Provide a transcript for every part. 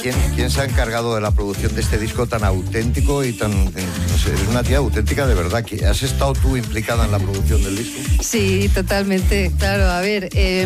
¿Quién se ha encargado de la producción de este disco tan auténtico y tan... no sé, es una tía auténtica de verdad? ¿Has estado tú implicada en la producción del disco? Sí, totalmente, claro. A ver,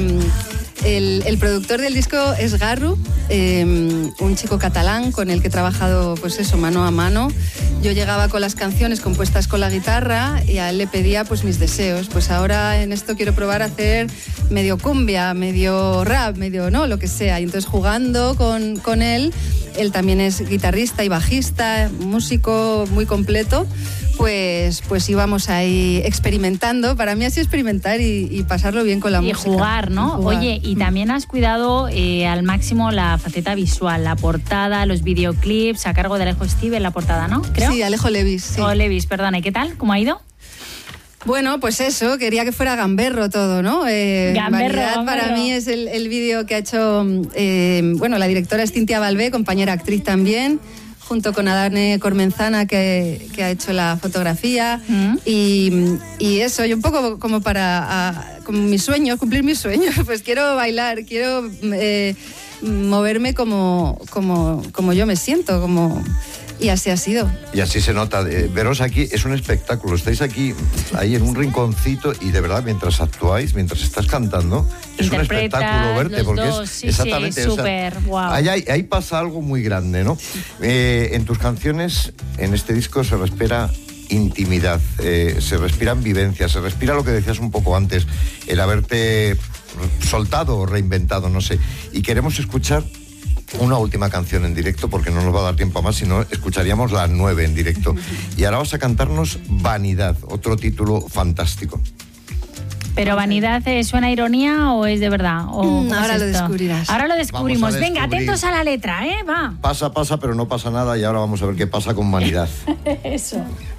el productor del disco es Garru, un chico catalán con el que he trabajado, pues eso, mano a mano. Yo llegaba con las canciones compuestas con la guitarra y a él le pedía pues mis deseos. Pues ahora en esto quiero probar a hacer medio cumbia, medio rap, medio no, lo que sea. Y entonces jugando con él también es guitarrista y bajista, músico muy completo, pues íbamos ahí experimentando. Para mí ha sido experimentar y pasarlo bien con la música. Y jugar, ¿no? Jugar. Oye, y también has cuidado al máximo la faceta visual, la portada, los videoclips, a cargo de Alejo Stivel, la portada, ¿no? Creo. Sí, Alejo Levis. Sí. O Levis, perdona. ¿Y qué tal? ¿Cómo ha ido? Bueno, pues eso, quería que fuera gamberro todo, ¿no? Vanidad para mí es el vídeo que ha hecho, la directora es Cintia Balbé, compañera actriz también, junto con Adane Cormenzana, que ha hecho la fotografía. Y eso, yo un poco como para como mis sueños, cumplir mis sueños, pues quiero bailar, quiero moverme como yo me siento, y así ha sido. Y así se nota. Veros aquí es un espectáculo. Estáis aquí, ahí en un rinconcito y de verdad, mientras actuáis, mientras estás cantando, es un espectáculo verte. Porque dos, es sí, exactamente... sí, súper, wow. Ahí pasa algo muy grande, ¿no? En tus canciones, en este disco, se respira intimidad, se respiran vivencias, se respira lo que decías un poco antes, el haberte soltado o reinventado, no sé. Y queremos escuchar una última canción en directo, porque no nos va a dar tiempo a más, si no escucharíamos las 9 en directo. Y ahora vas a cantarnos Vanidad, otro título fantástico. ¿Pero Vanidad suena ironía o es de verdad? Ahora lo descubrirás. Ahora lo descubrimos. Venga, atentos a la letra, ¿eh? Va. Pasa, pero no pasa nada, y ahora vamos a ver qué pasa con Vanidad. Eso.